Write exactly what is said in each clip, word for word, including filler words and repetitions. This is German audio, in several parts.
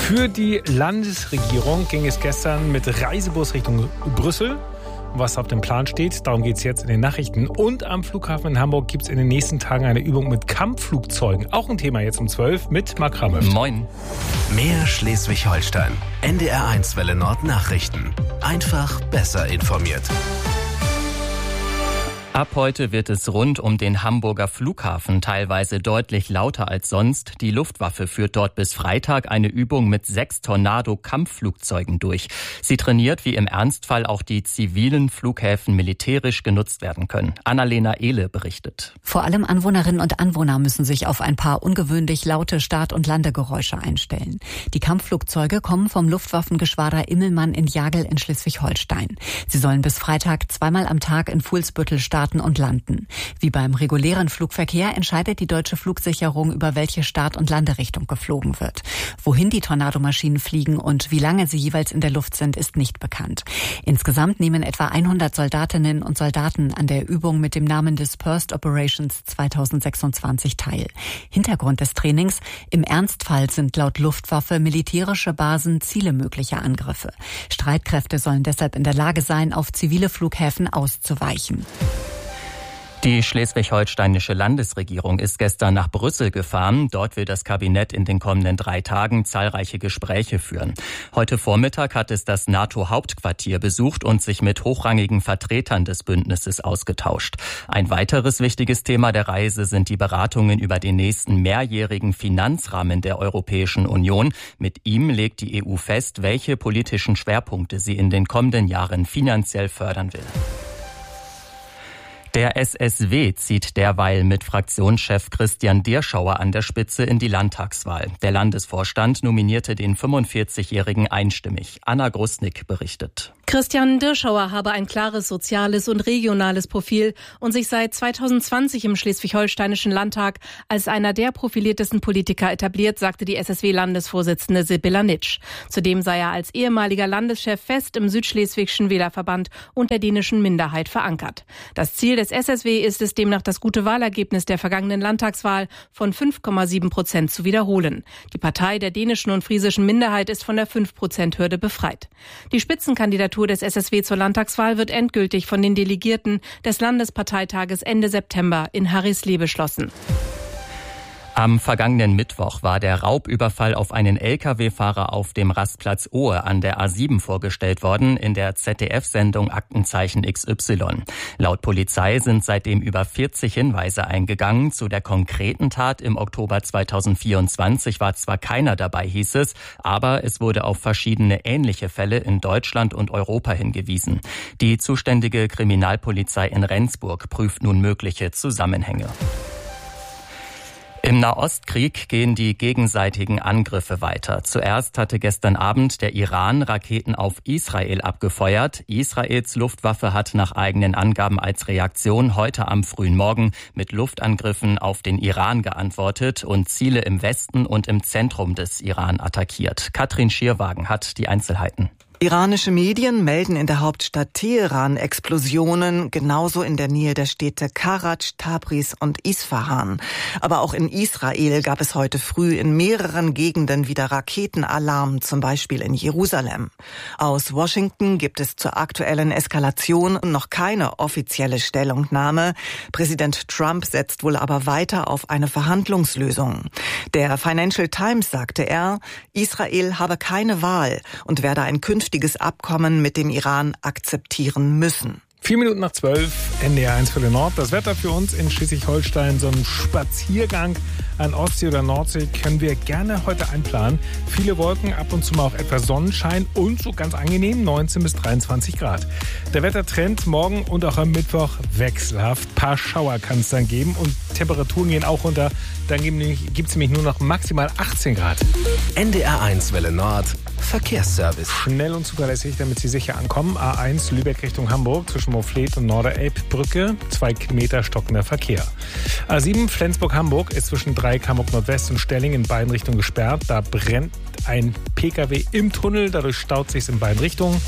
Für die Landesregierung ging es gestern mit Reisebus Richtung Brüssel. Was auf dem Plan steht, darum geht es jetzt in den Nachrichten. Und am Flughafen in Hamburg gibt es in den nächsten Tagen eine Übung mit Kampfflugzeugen. Auch ein Thema jetzt um zwölf mit Marc Ramöft. Moin. Mehr Schleswig-Holstein. N D R eins Welle Nord Nachrichten. Einfach besser informiert. Ab heute wird es rund um den Hamburger Flughafen teilweise deutlich lauter als sonst. Die Luftwaffe führt dort bis Freitag eine Übung mit sechs Tornado-Kampfflugzeugen durch. Sie trainiert, wie im Ernstfall auch die zivilen Flughäfen militärisch genutzt werden können. Annalena Ehle berichtet. Vor allem Anwohnerinnen und Anwohner müssen sich auf ein paar ungewöhnlich laute Start- und Landegeräusche einstellen. Die Kampfflugzeuge kommen vom Luftwaffengeschwader Immelmann in Jagel in Schleswig-Holstein. Sie sollen bis Freitag zweimal am Tag in Fuhlsbüttel starten und landen. Wie beim regulären Flugverkehr entscheidet die deutsche Flugsicherung, über welche Start- und Landerichtung geflogen wird. Wohin die Tornadomaschinen fliegen und wie lange sie jeweils in der Luft sind, ist nicht bekannt. Insgesamt nehmen etwa hundert Soldatinnen und Soldaten an der Übung mit dem Namen Dispersed Operations zweitausendsechsundzwanzig teil. Hintergrund des Trainings: Im Ernstfall sind laut Luftwaffe militärische Basen Ziele möglicher Angriffe. Streitkräfte sollen deshalb in der Lage sein, auf zivile Flughäfen auszuweichen. Die schleswig-holsteinische Landesregierung ist gestern nach Brüssel gefahren. Dort will das Kabinett in den kommenden drei Tagen zahlreiche Gespräche führen. Heute Vormittag hat es das NATO-Hauptquartier besucht und sich mit hochrangigen Vertretern des Bündnisses ausgetauscht. Ein weiteres wichtiges Thema der Reise sind die Beratungen über den nächsten mehrjährigen Finanzrahmen der Europäischen Union. Mit ihm legt die E U fest, welche politischen Schwerpunkte sie in den kommenden Jahren finanziell fördern will. Der S S W zieht derweil mit Fraktionschef Christian Dirschauer an der Spitze in die Landtagswahl. Der Landesvorstand nominierte den fünfundvierzigjährigen einstimmig. Anna Grusnick berichtet. Christian Dirschauer habe ein klares soziales und regionales Profil und sich seit zweitausendzwanzig im Schleswig-Holsteinischen Landtag als einer der profiliertesten Politiker etabliert, sagte die S S W-Landesvorsitzende Sibylla Nitsch. Zudem sei er als ehemaliger Landeschef fest im südschleswigschen Wählerverband und der dänischen Minderheit verankert. Das Ziel des S S W ist es demnach, das gute Wahlergebnis der vergangenen Landtagswahl von fünf Komma sieben Prozent zu wiederholen. Die Partei der dänischen und friesischen Minderheit ist von der fünf Prozent Hürde befreit. Die Spitzenkandidatur des S S W zur Landtagswahl wird endgültig von den Delegierten des Landesparteitages Ende September in Harrislee beschlossen. Am vergangenen Mittwoch war der Raubüberfall auf einen L K W-Fahrer auf dem Rastplatz Ohe an der A sieben vorgestellt worden in der Z D F-Sendung Aktenzeichen X Y. Laut Polizei sind seitdem über vierzig Hinweise eingegangen. Zu der konkreten Tat im Oktober zweitausendvierundzwanzig war zwar keiner dabei, hieß es, aber es wurde auf verschiedene ähnliche Fälle in Deutschland und Europa hingewiesen. Die zuständige Kriminalpolizei in Rendsburg prüft nun mögliche Zusammenhänge. Im Nahostkrieg gehen die gegenseitigen Angriffe weiter. Zuerst hatte gestern Abend der Iran Raketen auf Israel abgefeuert. Israels Luftwaffe hat nach eigenen Angaben als Reaktion heute am frühen Morgen mit Luftangriffen auf den Iran geantwortet und Ziele im Westen und im Zentrum des Iran attackiert. Katrin Schierwagen hat die Einzelheiten. Iranische Medien melden in der Hauptstadt Teheran Explosionen, genauso in der Nähe der Städte Karaj, Tabriz und Isfahan. Aber auch in Israel gab es heute früh in mehreren Gegenden wieder Raketenalarm, zum Beispiel in Jerusalem. Aus Washington gibt es zur aktuellen Eskalation noch keine offizielle Stellungnahme. Präsident Trump setzt wohl aber weiter auf eine Verhandlungslösung. Der Financial Times sagte er, Israel habe keine Wahl und werde ein künftiges Abkommen mit dem Iran akzeptieren müssen. Vier Minuten nach zwölf, N D R eins für den Nord. Das Wetter für uns in Schleswig-Holstein, so ein Spaziergang an Ostsee oder Nordsee können wir gerne heute einplanen. Viele Wolken, ab und zu mal auch etwas Sonnenschein und so ganz angenehm neunzehn bis dreiundzwanzig Grad. Der Wettertrend morgen und auch am Mittwoch wechselhaft. Ein paar Schauer kann es dann geben und Temperaturen gehen auch runter. Dann gibt es nämlich nur noch maximal achtzehn Grad. N D R eins Welle Nord, Verkehrsservice. Schnell und zuverlässig, damit Sie sicher ankommen. A eins Lübeck Richtung Hamburg zwischen Moorfleet und Norderelbbrücke. Zwei Kilometer stockender Verkehr. A sieben Flensburg-Hamburg ist zwischen Dreieck-Hamburg Nordwest und Stelling in beiden Richtungen gesperrt. Da brennt ein Pkw im Tunnel. Dadurch staut sich in beiden Richtungen.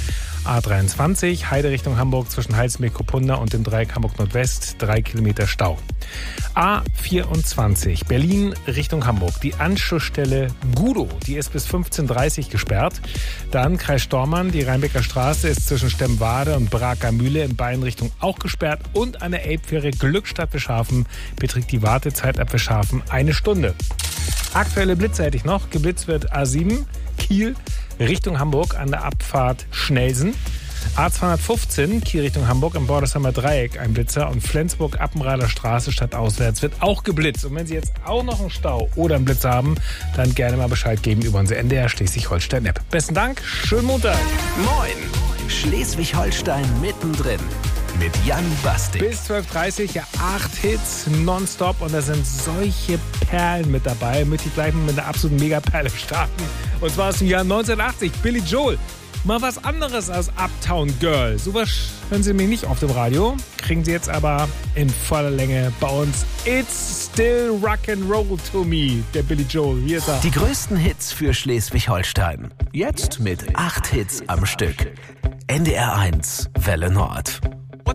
A dreiundzwanzig, Heide Richtung Hamburg zwischen Heilsmeer-Kopunda und dem Dreieck Hamburg-Nordwest, drei Kilometer Stau. A vierundzwanzig, Berlin Richtung Hamburg. Die Anschlussstelle Gudow, die ist bis fünfzehn Uhr dreißig gesperrt. Dann Kreis Stormann, die Rheinbecker Straße ist zwischen Stemwade und Braker Mühle in beiden Richtungen auch gesperrt. Und an der Elbfähre Glückstadt-Wischhafen beträgt die Wartezeit ab Wischhafen eine Stunde. Aktuelle Blitze hätte ich noch. Geblitzt wird A sieben, Kiel Richtung Hamburg an der Abfahrt Schnelsen. A zweihundertfünfzehn, Kiel Richtung Hamburg im Bordersheimer Dreieck ein Blitzer und Flensburg-Appenrader Straße stadtauswärts wird auch geblitzt. Und wenn Sie jetzt auch noch einen Stau oder einen Blitz haben, dann gerne mal Bescheid geben über unsere N D R Schleswig-Holstein-App. Besten Dank, schönen Montag. Moin, Schleswig-Holstein mittendrin mit Jan Bastik. Bis zwölf Uhr dreißig, ja, acht Hits nonstop und da sind solche Perlen mit dabei. Möchte ich gleich mal mit einer absoluten Megaperle starten. Und zwar aus dem Jahr neunzehnhundertachtzig, Billy Joel. Mal was anderes als Uptown Girl. Sowas hören Sie mich nicht auf dem Radio. Kriegen Sie jetzt aber in voller Länge bei uns. It's still rock'n'roll to me, der Billy Joel. Hier ist er. Die größten Hits für Schleswig-Holstein. Jetzt mit acht Hits am Stück. N D R eins, Welle Nord.